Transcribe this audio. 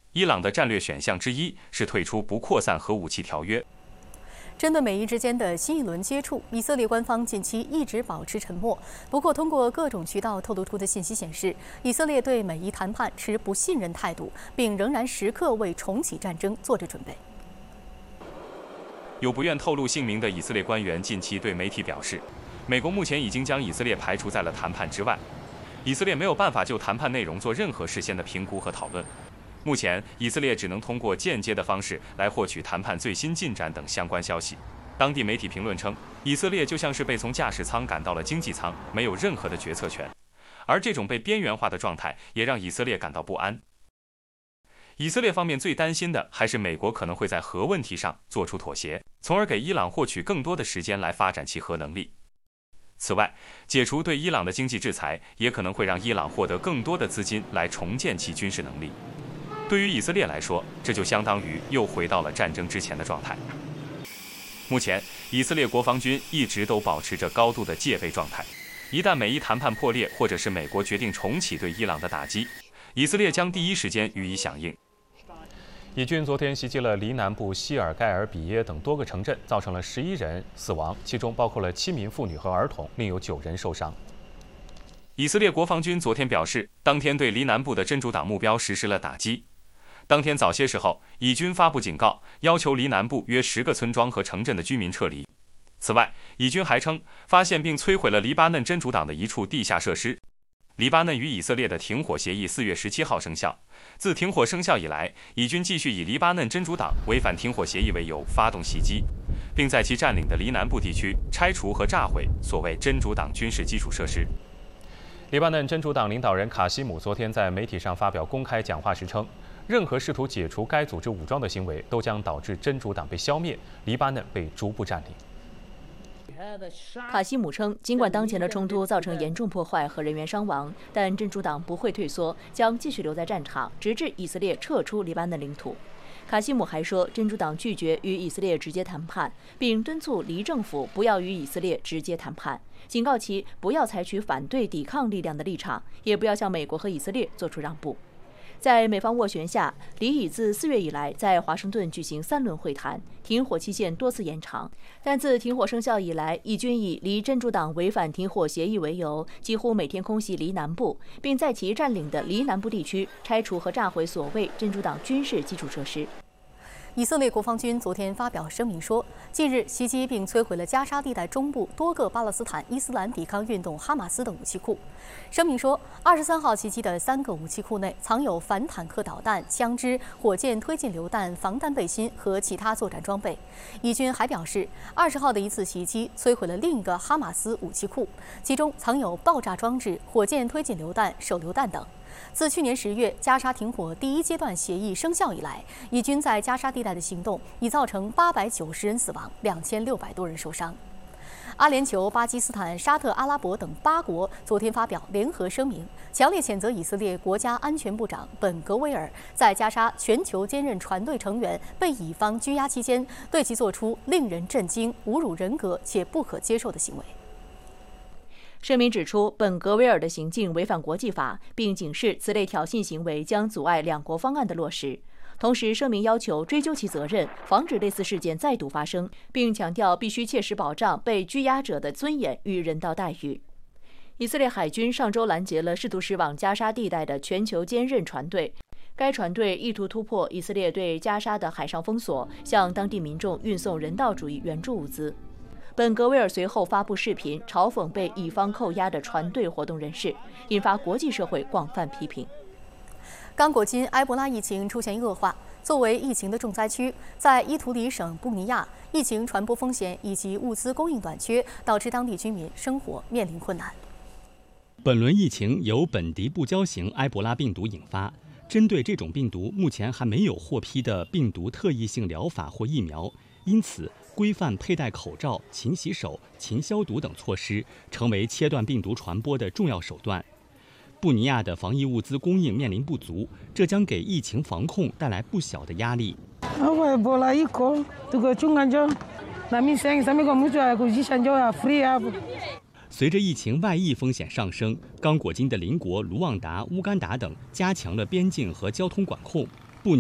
伊朗的战略选项之一是退出不扩散核武器条约。 针对美伊之间的新一轮接触，以色列官方近期一直保持沉默。不过，通过各种渠道透露出的信息显示，以色列对美伊谈判持不信任态度，并仍然时刻为重启战争做着准备。 有不愿透露姓名的以色列官员近期对媒体表示，美国目前已经将以色列排除在了谈判之外，以色列没有办法就谈判内容做任何事先的评估和讨论。目前，以色列只能通过间接的方式来获取谈判最新进展等相关消息。当地媒体评论称，以色列就像是被从驾驶舱赶到了经济舱，没有任何的决策权。而这种被边缘化的状态也让以色列感到不安。以色列方面最担心的还是美国可能会在核问题上做出妥协，从而给伊朗获取更多的时间来发展其核能力。此外，解除对伊朗的经济制裁也可能会让伊朗获得更多的资金来重建其军事能力。对于以色列来说，这就相当于又回到了战争之前的状态。目前，以色列国防军一直都保持着高度的戒备状态。一旦美伊谈判破裂，或者是美国决定重启对伊朗的打击，以色列将第一时间予以响应。 以军昨天袭击了黎南部希尔盖尔比耶等多个城镇，造成了11人死亡，其中包括了7名妇女和儿童，另有9人受伤。 以色列国防军昨天表示，当天对黎南部的真主党目标实施了打击。当天早些时候，以军发布警告，要求黎南部约10个村庄和城镇的居民撤离。此外，以军还称发现并摧毁了黎巴嫩真主党的一处地下设施。黎巴嫩与以色列的停火协议4月17号生效。自停火生效以来，以军继续以黎巴嫩真主党违反停火协议为由发动袭击，并在其占领的黎南部地区拆除和炸毁所谓真主党军事基础设施。 黎巴嫩真主党领导人卡西姆昨天在媒体上发表公开讲话时称，任何试图解除该组织武装的行为都将导致真主党被消灭，黎巴嫩被逐步占领。 卡西姆称，尽管当前的冲突造成严重破坏和人员伤亡，但真主党不会退缩，将继续留在战场，直至以色列撤出黎巴嫩领土。卡西姆还说，真主党拒绝与以色列直接谈判，并敦促黎政府不要与以色列直接谈判，警告其不要采取反对抵抗力量的立场，也不要向美国和以色列做出让步。在美方斡旋下，黎以自4月以来在华盛顿举行3轮会谈，停火期限多次延长。但自停火生效以来，以军以黎真主党违反停火协议为由，几乎每天空袭黎南部，并在其占领的黎南部地区拆除和炸毁所谓真主党军事基础设施。 以色列国防军昨天发表声明说，近日袭击并摧毁了加沙地带中部多个巴勒斯坦伊斯兰抵抗运动哈马斯的武器库。声明说，23号袭击的3个武器库内藏有反坦克导弹、枪支、火箭推进榴弹、防弹背心和其他作战装备。以军还表示，20号的一次袭击摧毁了另一个哈马斯武器库，其中藏有爆炸装置、火箭推进榴弹、手榴弹等。自去年10月加沙停火第1阶段协议生效以来，以军在加沙地带的行动已造成890人死亡，2600多人受伤。阿联酋、巴基斯坦、沙特阿拉伯等8国昨天发表联合声明，强烈谴责以色列国家安全部长本·格维尔在加沙全球坚韧船队成员被以方拘押期间，对其做出令人震惊、侮辱人格且不可接受的行为。 声明指出，本·格维尔的行径违反国际法，并警示此类挑衅行为将阻碍2国方案的落实。同时，声明要求追究其责任，防止类似事件再度发生，并强调必须切实保障被拘押者的尊严与人道待遇。以色列海军上周拦截了试图驶往加沙地带的全球坚韧船队，该船队意图突破以色列对加沙的海上封锁，向当地民众运送人道主义援助物资。本·格维尔随后发布视频，嘲讽被以方扣押的船队活动人士，引发国际社会广泛批评。 刚果金埃博拉疫情出现恶化，作为疫情的重灾区，在伊图里省布尼亚，疫情传播风险以及物资供应短缺，导致当地居民生活面临困难。 本轮疫情由本地不交型埃博拉病毒引发，针对这种病毒，目前还没有获批的病毒特异性疗法或疫苗，因此规范佩戴口罩、勤洗手、勤消毒等措施，成为切断病毒传播的重要手段。布尼亚的防疫物资供应面临不足，这将给疫情防控带来不小的压力。随着疫情外溢风险上升，刚果金的邻国卢旺达、乌干达等加强了边境和交通管控，